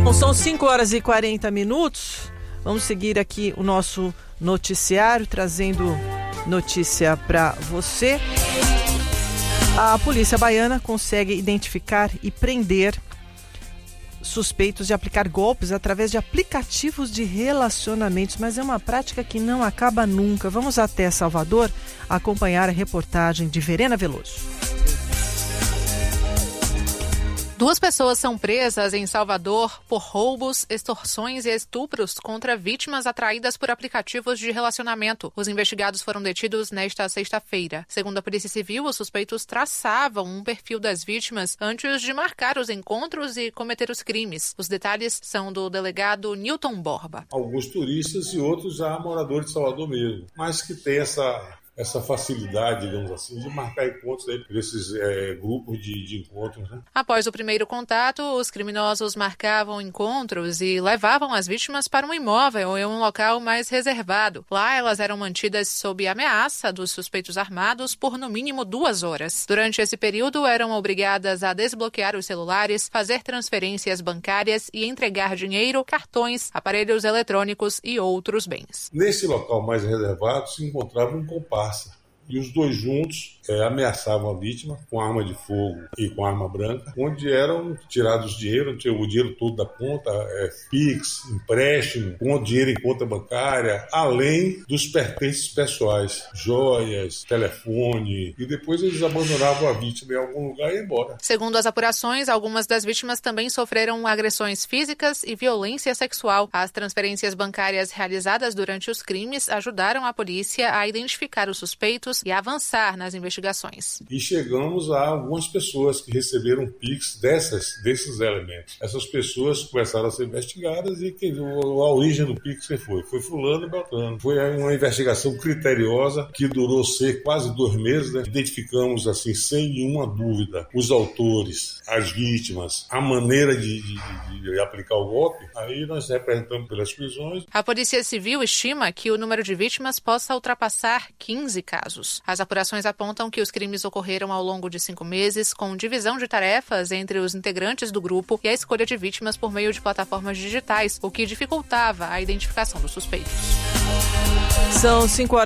Bom, são 5h40. Vamos seguir aqui o nosso noticiário, trazendo notícia para você. A polícia baiana consegue identificar e prender suspeitos de aplicar golpes através de aplicativos de relacionamentos, mas é uma prática que não acaba nunca. Vamos até Salvador acompanhar a reportagem de Verena Veloso. 2 pessoas são presas em Salvador por roubos, extorsões e estupros contra vítimas atraídas por aplicativos de relacionamento. Os investigados foram detidos nesta sexta-feira. Segundo a Polícia Civil, os suspeitos traçavam um perfil das vítimas antes de marcar os encontros e cometer os crimes. Os detalhes são do delegado Newton Borba. Alguns turistas e outros já moradores de Salvador mesmo, mas que tem essa facilidade, digamos assim, de marcar encontros desses grupos de encontros, né? Após o primeiro contato, os criminosos marcavam encontros e levavam as vítimas para um imóvel ou em um local mais reservado. Lá, elas eram mantidas sob ameaça dos suspeitos armados por no mínimo 2 horas. Durante esse período, eram obrigadas a desbloquear os celulares, fazer transferências bancárias e entregar dinheiro, cartões, aparelhos eletrônicos e outros bens. Nesse local mais reservado se encontrava um comparsa. E os 2 juntos ameaçavam a vítima com arma de fogo e com arma branca, onde eram tirados dinheiro, o dinheiro todo da conta, Pix, empréstimo, com dinheiro em conta bancária, além dos pertences pessoais, joias, telefone, e depois eles abandonavam a vítima em algum lugar e iam embora. Segundo as apurações, algumas das vítimas também sofreram agressões físicas e violência sexual. As transferências bancárias realizadas durante os crimes ajudaram a polícia a identificar os suspeitos e a avançar nas investigações. E chegamos a algumas pessoas que receberam Pix desses elementos. Essas pessoas começaram a ser investigadas e a origem do Pix foi fulano e beltrano. Foi uma investigação criteriosa que durou quase 2 meses, né? Identificamos, assim, sem nenhuma dúvida, os autores, as vítimas, a maneira de aplicar o golpe. Aí nós representamos pelas prisões. A Polícia Civil estima que o número de vítimas possa ultrapassar 15 casos. As apurações apontam que os crimes ocorreram ao longo de 5 meses, com divisão de tarefas entre os integrantes do grupo e a escolha de vítimas por meio de plataformas digitais, o que dificultava a identificação dos suspeitos. São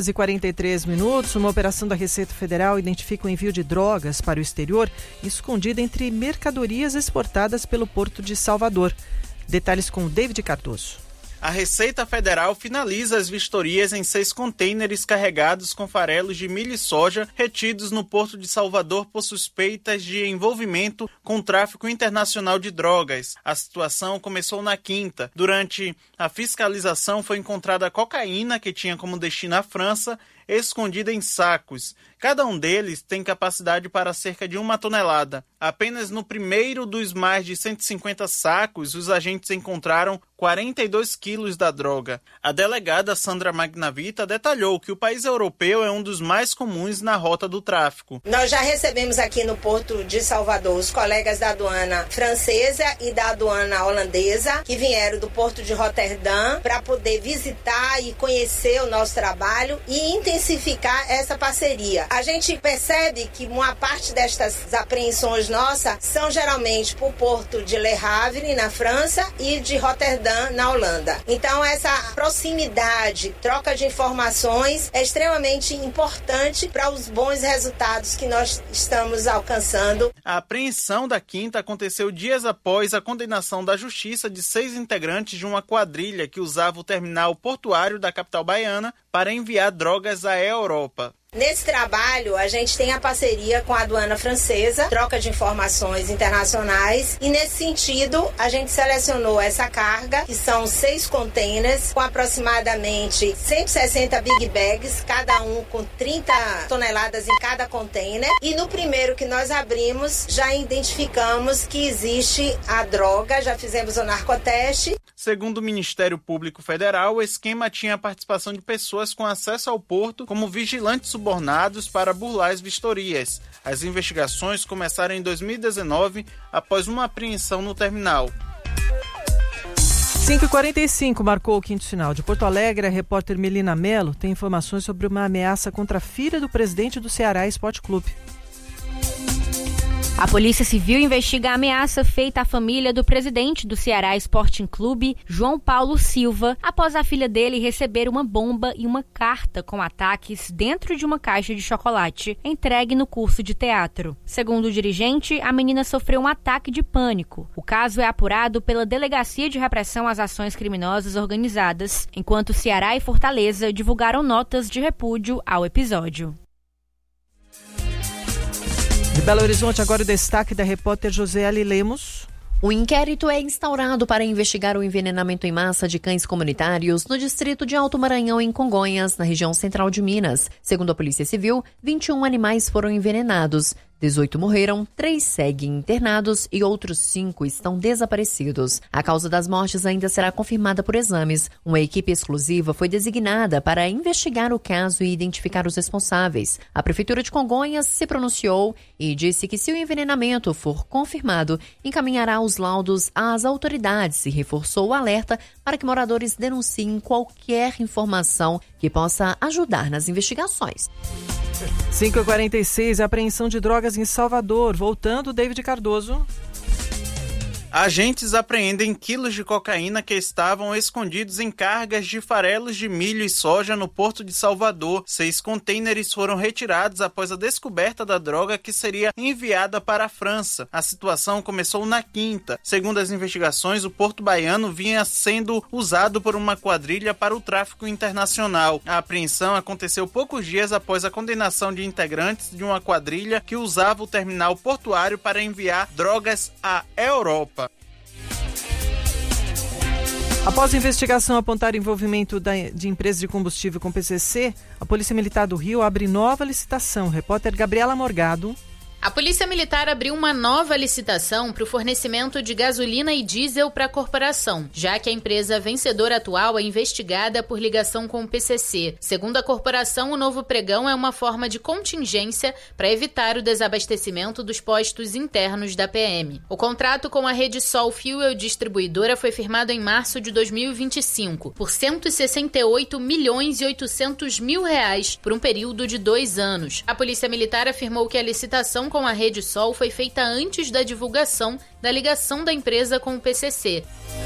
5h43. Uma operação da Receita Federal identifica o envio de drogas para o exterior escondida entre mercadorias exportadas pelo Porto de Salvador. Detalhes com David Cardoso. A Receita Federal finaliza as vistorias em 6 contêineres carregados com farelos de milho e soja retidos no Porto de Salvador por suspeitas de envolvimento com tráfico internacional de drogas. A situação começou na quinta. Durante a fiscalização foi encontrada cocaína, que tinha como destino a França, escondida em sacos. Cada um deles tem capacidade para cerca de 1 tonelada. Apenas no primeiro dos mais de 150 sacos, os agentes encontraram 42 quilos da droga. A delegada Sandra Magnavita detalhou que o país europeu é um dos mais comuns na rota do tráfico. Nós já recebemos aqui no Porto de Salvador os colegas da aduana francesa e da aduana holandesa, que vieram do Porto de Roterdã para poder visitar e conhecer o nosso trabalho e intensificar essa parceria. A gente percebe que uma parte destas apreensões nossas são geralmente para o Porto de Le Havre, na França, e de Roterdã, na Holanda. Então, essa proximidade, troca de informações é extremamente importante para os bons resultados que nós estamos alcançando. A apreensão da quinta aconteceu dias após a condenação da Justiça de 6 integrantes de uma quadrilha que usava o terminal portuário da capital baiana para enviar drogas à Europa. Nesse trabalho, a gente tem a parceria com a aduana francesa, troca de informações internacionais, e nesse sentido, a gente selecionou essa carga, que são 6 containers, com aproximadamente 160 big bags, cada um com 30 toneladas em cada container, e no primeiro que nós abrimos, já identificamos que existe a droga, já fizemos o narcoteste. Segundo o Ministério Público Federal, o esquema tinha a participação de pessoas com acesso ao porto como vigilantes subornados para burlar as vistorias. As investigações começaram em 2019, após uma apreensão no terminal. 5h45 marcou o quinto sinal. De Porto Alegre, a repórter Melina Mello tem informações sobre uma ameaça contra a filha do presidente do Ceará Esporte Clube. A Polícia Civil investiga a ameaça feita à família do presidente do Ceará Sporting Clube, João Paulo Silva, após a filha dele receber uma bomba e uma carta com ataques dentro de uma caixa de chocolate, entregue no curso de teatro. Segundo o dirigente, a menina sofreu um ataque de pânico. O caso é apurado pela Delegacia de Repressão às Ações Criminosas Organizadas, enquanto Ceará e Fortaleza divulgaram notas de repúdio ao episódio. De Belo Horizonte, agora o destaque da repórter Joséali Lemos. O inquérito é instaurado para investigar o envenenamento em massa de cães comunitários no distrito de Alto Maranhão, em Congonhas, na região central de Minas. Segundo a Polícia Civil, 21 animais foram envenenados. 18 morreram, 3 seguem internados e outros 5 estão desaparecidos. A causa das mortes ainda será confirmada por exames. Uma equipe exclusiva foi designada para investigar o caso e identificar os responsáveis. A Prefeitura de Congonhas se pronunciou e disse que, se o envenenamento for confirmado, encaminhará os laudos às autoridades e reforçou o alerta para que moradores denunciem qualquer informação que possa ajudar nas investigações. 5h46, apreensão de drogas em Salvador. Voltando, David Cardoso. Agentes apreendem quilos de cocaína que estavam escondidos em cargas de farelos de milho e soja no Porto de Salvador. 6 contêineres foram retirados após a descoberta da droga, que seria enviada para a França. A situação começou na quinta. Segundo as investigações, o Porto Baiano vinha sendo usado por uma quadrilha para o tráfico internacional. A apreensão aconteceu poucos dias após a condenação de integrantes de uma quadrilha que usava o terminal portuário para enviar drogas à Europa. Após a investigação apontar envolvimento de empresas de combustível com PCC, a Polícia Militar do Rio abre nova licitação. Repórter Gabriela Morgado. A Polícia Militar abriu uma nova licitação para o fornecimento de gasolina e diesel para a corporação, já que a empresa vencedora atual é investigada por ligação com o PCC. Segundo a corporação, o novo pregão é uma forma de contingência para evitar o desabastecimento dos postos internos da PM. O contrato com a Rede Sol Fuel Distribuidora foi firmado em março de 2025 por R$168 milhões e 800 mil por um período de 2 anos. A Polícia Militar afirmou que a licitação com a Rede Sol foi feita antes da divulgação da ligação da empresa com o PCC.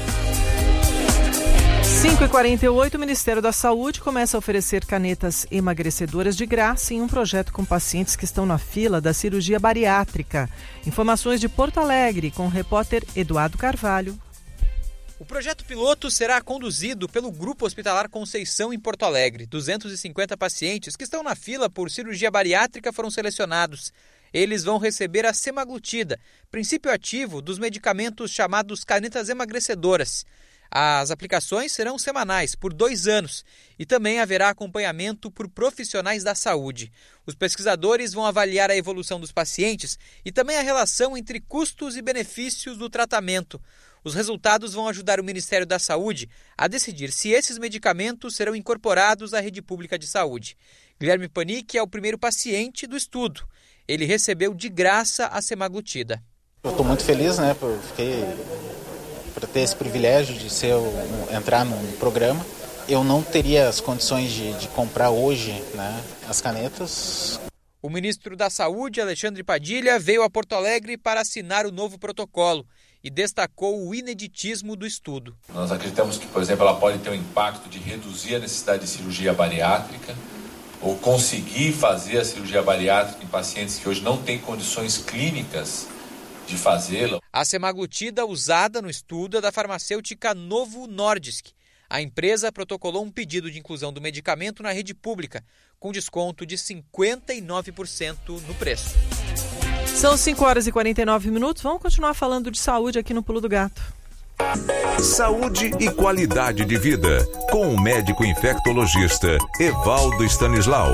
5h48, o Ministério da Saúde começa a oferecer canetas emagrecedoras de graça em um projeto com pacientes que estão na fila da cirurgia bariátrica. Informações de Porto Alegre com o repórter Eduardo Carvalho. O projeto piloto será conduzido pelo Grupo Hospitalar Conceição em Porto Alegre. 250 pacientes que estão na fila por cirurgia bariátrica foram selecionados. Eles vão receber a semaglutida, princípio ativo dos medicamentos chamados canetas emagrecedoras. As aplicações serão semanais, por 2 anos, e também haverá acompanhamento por profissionais da saúde. Os pesquisadores vão avaliar a evolução dos pacientes e também a relação entre custos e benefícios do tratamento. Os resultados vão ajudar o Ministério da Saúde a decidir se esses medicamentos serão incorporados à rede pública de saúde. Guilherme Panic é o primeiro paciente do estudo. Ele recebeu de graça a semaglutida. Eu estou muito feliz, né, por ter esse privilégio de entrar num programa. Eu não teria as condições de comprar hoje, né, as canetas. O ministro da Saúde, Alexandre Padilha, veio a Porto Alegre para assinar o novo protocolo e destacou o ineditismo do estudo. Nós acreditamos que, por exemplo, ela pode ter um impacto de reduzir a necessidade de cirurgia bariátrica ou conseguir fazer a cirurgia bariátrica em pacientes que hoje não têm condições clínicas de fazê-la. A semaglutida usada no estudo é da farmacêutica Novo Nordisk. A empresa protocolou um pedido de inclusão do medicamento na rede pública, com desconto de 59% no preço. São 5h49. Vamos continuar falando de saúde aqui no Pulo do Gato. Saúde e qualidade de vida, com o médico infectologista Evaldo Stanislau.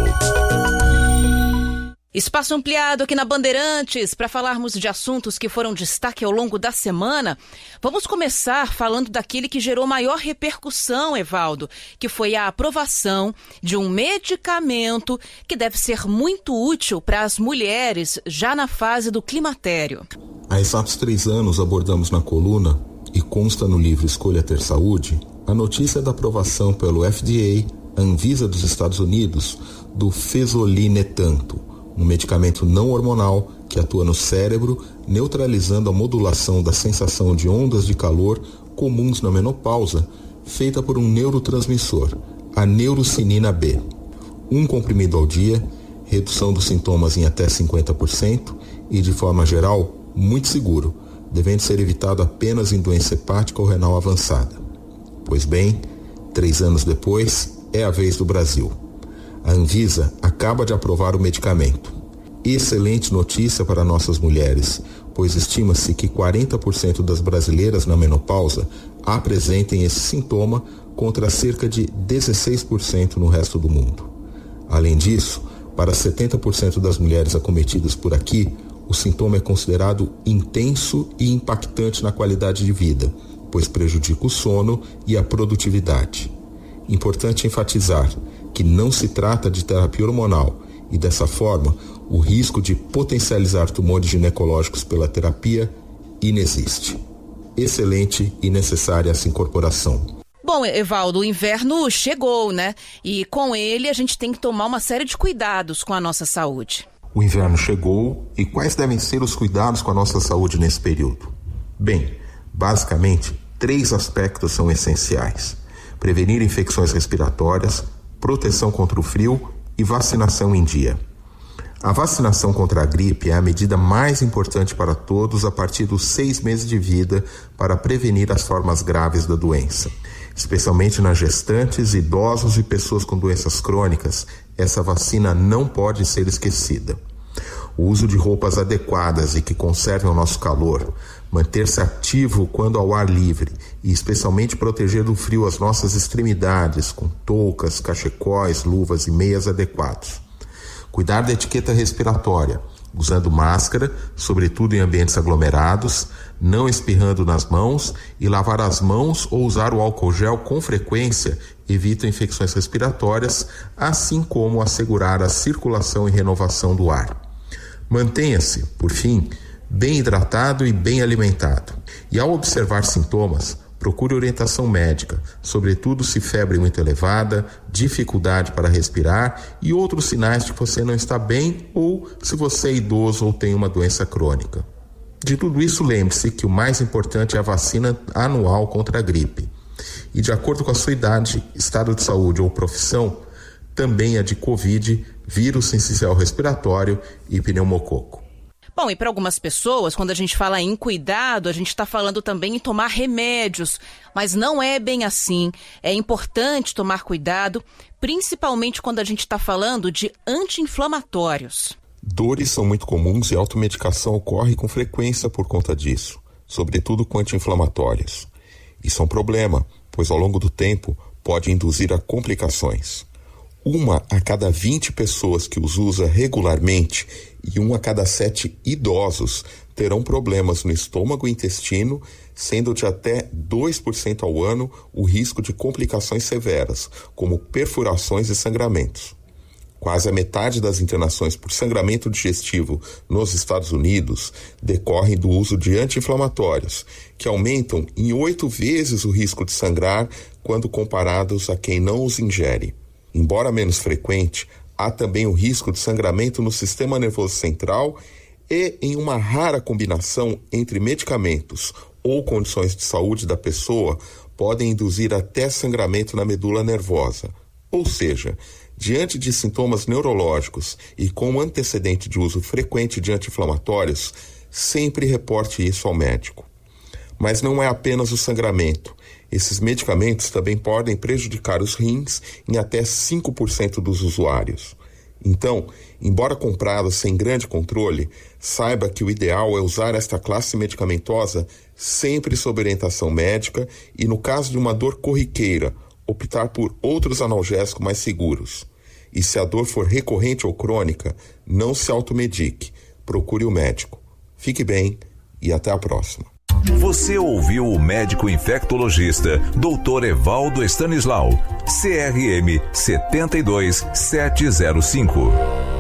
Espaço ampliado aqui na Bandeirantes para falarmos de assuntos que foram destaque ao longo da semana. Vamos começar falando daquele que gerou maior repercussão, Evaldo, que foi a aprovação de um medicamento que deve ser muito útil para as mulheres já na fase do climatério. Há exatos 3 anos abordamos na coluna, e consta no livro Escolha Ter Saúde, a notícia da aprovação pelo FDA, Anvisa dos Estados Unidos, do fezolinetanto, um medicamento não hormonal que atua no cérebro, neutralizando a modulação da sensação de ondas de calor comuns na menopausa, feita por um neurotransmissor, a neurocinina B. 1 comprimido ao dia, redução dos sintomas em até 50% e, de forma geral, muito seguro, devendo ser evitado apenas em doença hepática ou renal avançada. Pois bem, 3 anos depois, é a vez do Brasil. A Anvisa acaba de aprovar o medicamento. Excelente notícia para nossas mulheres, pois estima-se que 40% das brasileiras na menopausa apresentem esse sintoma contra cerca de 16% no resto do mundo. Além disso, para 70% das mulheres acometidas por aqui, o sintoma é considerado intenso e impactante na qualidade de vida, pois prejudica o sono e a produtividade. Importante enfatizar que não se trata de terapia hormonal e, dessa forma, o risco de potencializar tumores ginecológicos pela terapia inexiste. Excelente e necessária essa incorporação. Bom, Evaldo, o inverno chegou, né? E com ele a gente tem que tomar uma série de cuidados com a nossa saúde. O inverno chegou e quais devem ser os cuidados com a nossa saúde nesse período? Bem, basicamente, 3 aspectos são essenciais: prevenir infecções respiratórias, proteção contra o frio e vacinação em dia. A vacinação contra a gripe é a medida mais importante para todos a partir dos 6 meses de vida para prevenir as formas graves da doença. Especialmente nas gestantes, idosos e pessoas com doenças crônicas, essa vacina não pode ser esquecida. O uso de roupas adequadas e que conservem o nosso calor, manter-se ativo quando ao ar livre e especialmente proteger do frio as nossas extremidades com toucas, cachecóis, luvas e meias adequados. Cuidar da etiqueta respiratória, usando máscara, sobretudo em ambientes aglomerados, não espirrando nas mãos e lavar as mãos ou usar o álcool gel com frequência evita infecções respiratórias, assim como assegurar a circulação e renovação do ar. Mantenha-se, por fim, bem hidratado e bem alimentado. E ao observar sintomas, procure orientação médica, sobretudo se febre muito elevada, dificuldade para respirar e outros sinais de que você não está bem ou se você é idoso ou tem uma doença crônica. De tudo isso, lembre-se que o mais importante é a vacina anual contra a gripe. E de acordo com a sua idade, estado de saúde ou profissão, também a de Covid, vírus sensicial respiratório e pneumococo. Bom, e para algumas pessoas, quando a gente fala em cuidado, a gente está falando também em tomar remédios, mas não é bem assim. É importante tomar cuidado, principalmente quando a gente está falando de anti-inflamatórios. Dores são muito comuns e a automedicação ocorre com frequência por conta disso, sobretudo com anti-inflamatórios. Isso é um problema, pois ao longo do tempo pode induzir a complicações. 1 a cada 20 pessoas que os usa regularmente e 1 a cada 7 idosos terão problemas no estômago e intestino, sendo de até 2% ao ano o risco de complicações severas, como perfurações e sangramentos. Quase a metade das internações por sangramento digestivo nos Estados Unidos decorrem do uso de anti-inflamatórios, que aumentam em 8 vezes o risco de sangrar quando comparados a quem não os ingere. Embora menos frequente, há também o risco de sangramento no sistema nervoso central e em uma rara combinação entre medicamentos ou condições de saúde da pessoa podem induzir até sangramento na medula nervosa. Ou seja, diante de sintomas neurológicos e com antecedente de uso frequente de anti-inflamatórios, sempre reporte isso ao médico. Mas não é apenas o sangramento. Esses medicamentos também podem prejudicar os rins em até 5% dos usuários. Então, embora comprados sem grande controle, saiba que o ideal é usar esta classe medicamentosa sempre sob orientação médica e, no caso de uma dor corriqueira, optar por outros analgésicos mais seguros. E se a dor for recorrente ou crônica, não se automedique. Procure o médico. Fique bem e até a próxima. Você ouviu o médico infectologista Dr. Evaldo Stanislau, CRM 72705.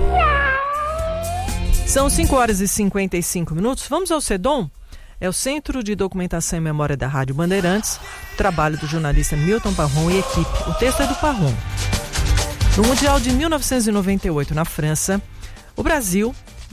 São 5h55. Vamos ao CEDOM? É o Centro de Documentação e Memória da Rádio Bandeirantes, trabalho do jornalista Milton Parron e equipe. O texto é do Parron. No Mundial de 1998, na França, O Brasil